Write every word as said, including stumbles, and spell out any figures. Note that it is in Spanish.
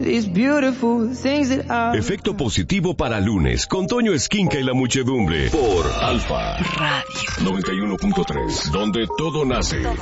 these beautiful things that are... Efecto positivo para lunes con Toño Esquinca y la muchedumbre por Alfa Radio noventa y uno punto tres, donde todo nace.